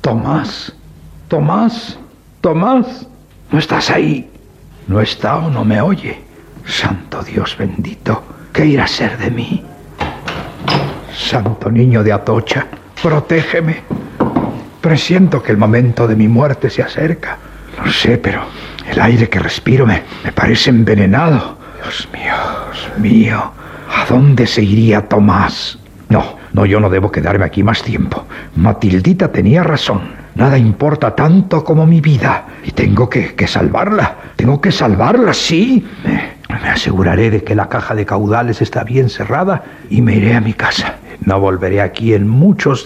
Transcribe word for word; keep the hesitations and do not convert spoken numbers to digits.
Tomás, Tomás, Tomás, ¿no estás ahí? ¿No está o no me oye? Santo Dios bendito, ¿qué irá a ser de mí? Santo niño de Atocha, protégeme. Presiento que el momento de mi muerte se acerca. Lo sé, pero el aire que respiro me, me parece envenenado. Dios mío, Dios mío, ¿a dónde se iría Tomás? No, no, yo no debo quedarme aquí más tiempo. Matildita tenía razón. Nada importa tanto como mi vida. Y tengo que, que salvarla. Tengo que salvarla, sí. Me, me aseguraré de que la caja de caudales está bien cerrada y me iré a mi casa. No volveré aquí en muchos